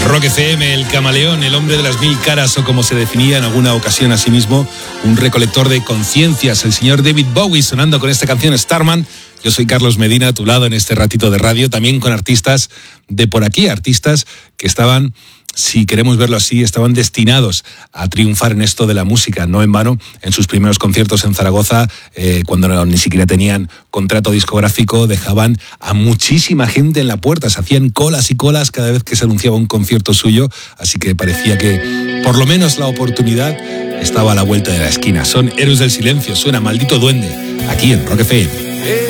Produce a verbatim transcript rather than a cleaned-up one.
Rock F M, el camaleón, el hombre de las mil caras, o como se definía en alguna ocasión a sí mismo, un recolector de conciencias, el señor David Bowie, sonando con esta canción Starman. Yo soy Carlos Medina, a tu lado en este ratito de radio, también con artistas de por aquí, artistas que estaban, si queremos verlo así, estaban destinados a triunfar en esto de la música. No en vano, en sus primeros conciertos en Zaragoza, eh, cuando no, ni siquiera tenían contrato discográfico, dejaban a muchísima gente en la puerta, se hacían colas y colas cada vez que se anunciaba un concierto suyo, así que parecía que por lo menos la oportunidad estaba a la vuelta de la esquina. Son Héroes del Silencio, suena Maldito Duende, aquí en Rock F M.